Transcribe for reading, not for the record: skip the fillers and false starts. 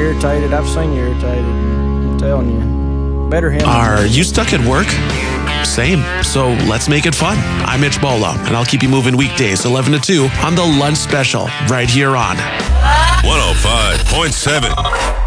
irritated. I've seen you irritated. I'm telling you. Better him. Are you stuck at work? Same. So let's make it fun. I'm Mitch Bolo, and I'll keep you moving weekdays 11 to 2 on the Lunch Special right here on 105.7